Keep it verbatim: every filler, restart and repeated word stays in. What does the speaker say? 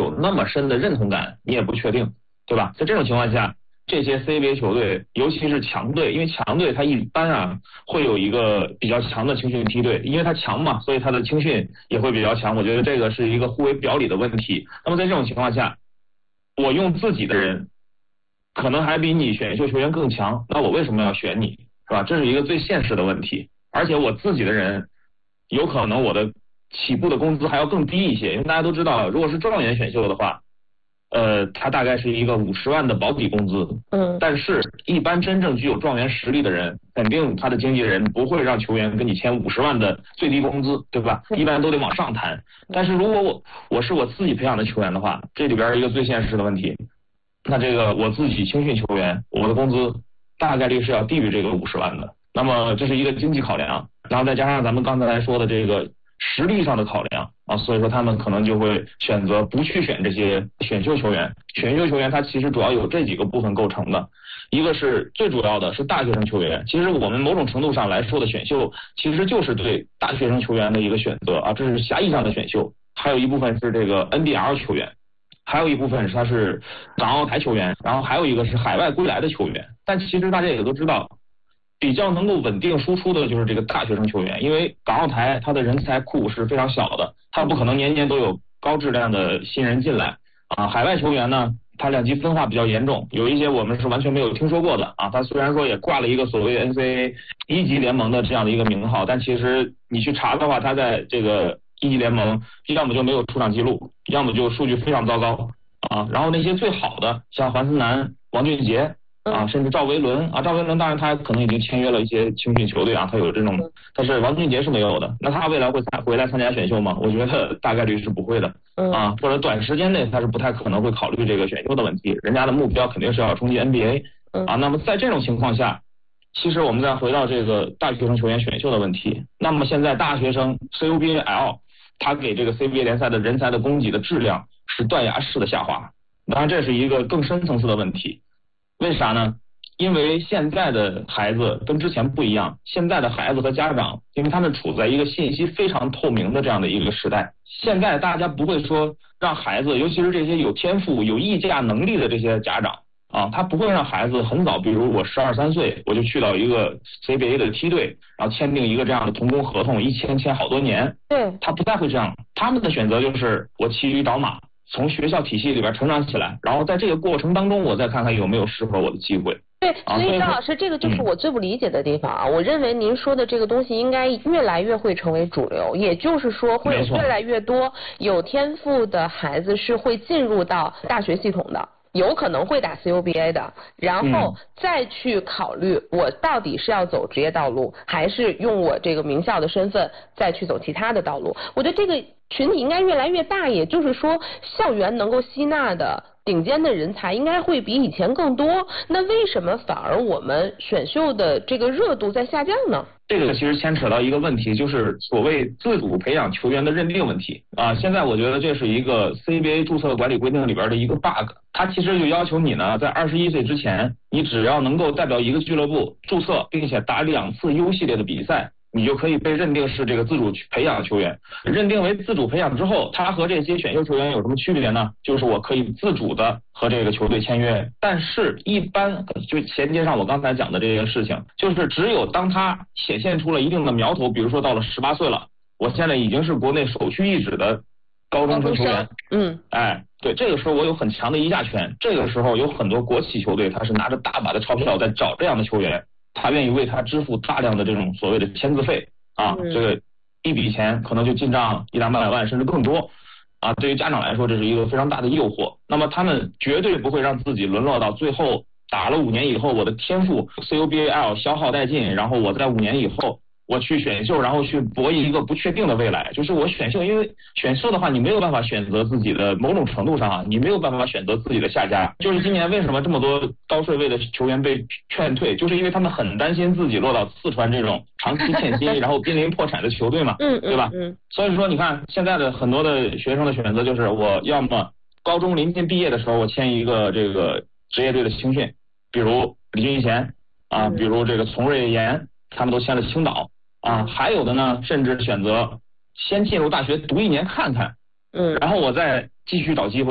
有那么深的认同感，你也不确定，对吧？在这种情况下，这些 C B A 球队，尤其是强队，因为强队它一般啊会有一个比较强的青训梯队，因为它强嘛，所以它的青训也会比较强。我觉得这个是一个互为表里的问题。那么在这种情况下，我用自己的人，可能还比你选秀球员更强，那我为什么要选你，是吧？这是一个最现实的问题。而且我自己的人，有可能我的起步的工资还要更低一些，因为大家都知道，如果是状元选秀的话，呃，它大概是一个五十万的保底工资。 嗯。 但是，一般真正具有状元实力的人，肯定他的经纪人不会让球员跟你签五十万的最低工资，对吧？一般都得往上谈。但是如果我我是我自己培养的球员的话，这里边一个最现实的问题，那这个我自己青训球员，我的工资大概率是要低于这个五十万的。那么这是一个经济考量，然后再加上咱们刚才说的这个实力上的考量啊，所以说他们可能就会选择不去选这些选秀球员。选秀球员它其实主要有这几个部分构成的，一个是最主要的是大学生球员。其实我们某种程度上来说的选秀，其实就是对大学生球员的一个选择啊，这是狭义上的选秀。还有一部分是这个 N B L 球员，还有一部分是他是港澳台球员，然后还有一个是海外归来的球员。但其实大家也都知道，比较能够稳定输出的就是这个大学生球员，因为港澳台它的人才库是非常小的，它不可能年年都有高质量的新人进来啊。海外球员呢，它两极分化比较严重，有一些我们是完全没有听说过的啊。它虽然说也挂了一个所谓 N C A A 一级联盟的这样的一个名号，但其实你去查的话，它在这个一级联盟要么就没有出场记录，要么就数据非常糟糕啊。然后那些最好的，像黄思南、王俊杰啊，甚至赵维伦啊，赵维伦当然他可能已经签约了一些青训球队啊，他有这种，但是王俊杰是没有的。那他未来会参回来参加选秀吗？我觉得大概率是不会的啊，或者短时间内他是不太可能会考虑这个选秀的问题。人家的目标肯定是要冲击 N B A 啊。那么在这种情况下，其实我们再回到这个大学生球员选秀的问题，那么现在大学生 C U B A L 他给这个 C B A 联赛的人才的供给的质量是断崖式的下滑，当然这是一个更深层次的问题。为啥呢？因为现在的孩子跟之前不一样，现在的孩子和家长，因为他们处在一个信息非常透明的这样的一个时代，现在大家不会说让孩子，尤其是这些有天赋、有议价能力的这些家长啊，他不会让孩子很早，比如我十二三岁我就去到一个 C B A 的梯队，然后签订一个这样的同工合同，一签签好多年， 对， 他不太会这样，他们的选择就是我骑驴找马，从学校体系里边成长起来，然后在这个过程当中，我再看看有没有适合我的机会。 对，所以张老师，这个就是我最不理解的地方啊！我认为您说的这个东西应该越来越会成为主流，也就是说，会有越来越多有天赋的孩子是会进入到大学系统的。有可能会打 C U B A 的，然后再去考虑我到底是要走职业道路，还是用我这个名校的身份再去走其他的道路。我觉得这个群体应该越来越大，也就是说，校园能够吸纳的顶尖的人才应该会比以前更多。那为什么反而我们选秀的这个热度在下降呢？ 这个其实牵扯到一个问题，就是所谓自主培养球员的认定问题啊。现在我觉得这是一个 C B A 注册管理规定里边的一个 bug， 它其实就要求你呢，在二十一岁之前，你只要能够代表一个俱乐部注册，并且打两次 U 系列的比赛，你就可以被认定是这个自主培养球员。认定为自主培养之后，它和这些选秀球员有什么区别呢？就是我可以自主的和这个球队签约，但是一般就衔接上我刚才讲的这些事情，就是只有当他显现出了一定的苗头，比如说到了十八岁了，我现在已经是国内首屈一指的高中生球员， 嗯， 哎，对，这个时候我有很强的议价权，这个时候有很多国企球队他是拿着大把的钞票在找这样的球员，他愿意为他支付大量的这种所谓的签字费啊，这个一笔钱可能就进账一两百万甚至更多啊，对于家长来说这是一个非常大的诱惑。那么他们绝对不会让自己沦落到最后打了五年以后，我的天赋 C U B A L 消耗殆尽，然后我在五年以后我去选秀，然后去博弈一个不确定的未来。就是我选秀，因为选秀的话你没有办法选择自己的，某种程度上啊，你没有办法选择自己的下家。就是今年为什么这么多高顺位的球员被劝退，就是因为他们很担心自己落到四川这种长期欠薪然后濒临破产的球队嘛， 嗯， 对吧？ 嗯， 所以说你看现在的很多的学生的选择就是我要么高中临近毕业的时候我签一个这个职业队的青训，比如李俊贤啊，比如这个丛瑞妍，他们都签了青岛啊，还有的呢，甚至选择先进入大学读一年看看， 嗯， 然后我再继续找机会。